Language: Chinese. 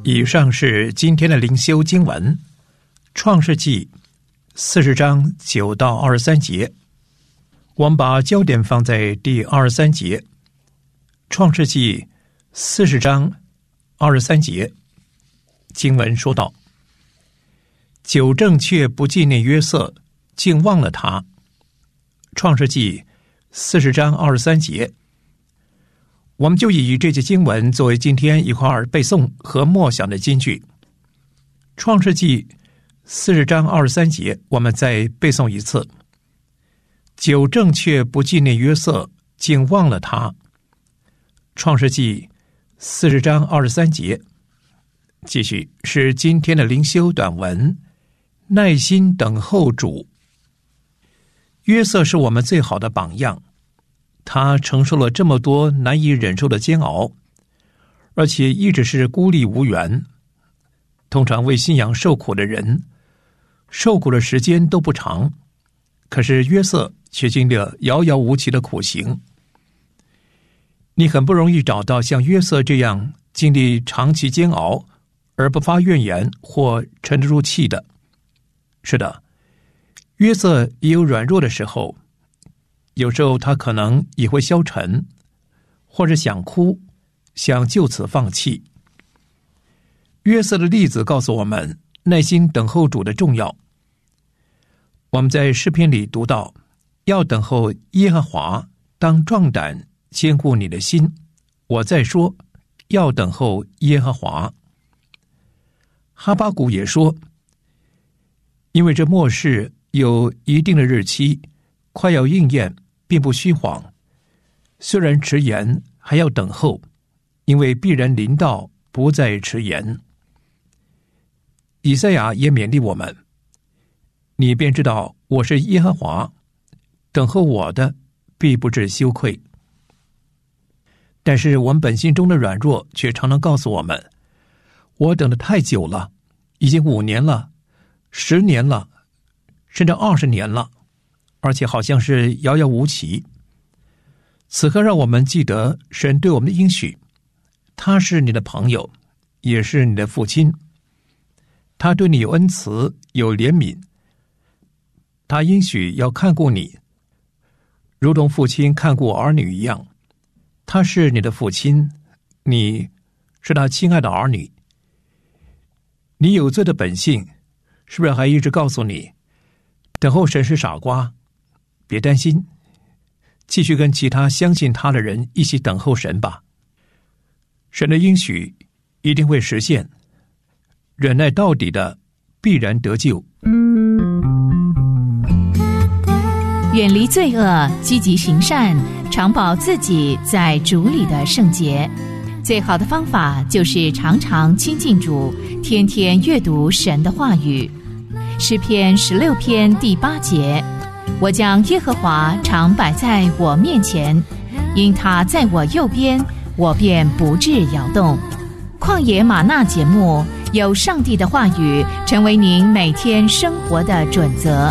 以上是今天的灵修经文，创世纪40章9到23节。我们把焦点放在第23节。创世纪40章23节，经文说道：久正却不纪念约瑟，竟忘了他。创世纪40章23节，我们就以这节经文作为今天一块儿背诵和默想的金句。创世纪40章23节，我们再背诵一次：久正却不纪念约瑟，竟忘了他。创世纪40章23节，继续是今天的灵修短文，耐心等候主。约瑟是我们最好的榜样，他承受了这么多难以忍受的煎熬，而且一直是孤立无援。通常为信仰受苦的人，受苦的时间都不长，可是约瑟却经历了遥遥无期的苦行。你很不容易找到像约瑟这样经历长期煎熬而不发怨言或沉得住气的。是的，约瑟也有软弱的时候，有时候他可能也会消沉，或者想哭，想就此放弃。约瑟的例子告诉我们耐心等候主的重要。我们在诗篇里读到，要等候耶和华，当壮胆，坚固你的心。我再说，要等候耶和华。哈巴谷也说，因为这末世有一定的日期，快要应验，并不虚谎。虽然迟延，还要等候，因为必然临到，不再迟延。以赛亚也勉励我们，你便知道我是耶和华，等候我的必不致羞愧。但是我们本性中的软弱却常常告诉我们，我等得太久了，已经5年了，10年了，甚至20年了，而且好像是遥遥无期。此刻让我们记得神对我们的应许，他是你的朋友，也是你的父亲。他对你有恩慈，有怜悯，他应许要看顾你，如同父亲看顾儿女一样。他是你的父亲，你是他亲爱的儿女。你有罪的本性，是不是还一直告诉你，等候神是傻瓜？别担心，继续跟其他相信他的人一起等候神吧。神的应许一定会实现，忍耐到底的必然得救。 远离罪恶，积极行善，常保自己在主里的圣洁。最好的方法就是常常亲近主，天天阅读神的话语。诗篇16篇第8节，我将耶和华常摆在我面前，因他在我右边，我便不致摇动。旷野吗哪节目，有上帝的话语成为您每天生活的准则。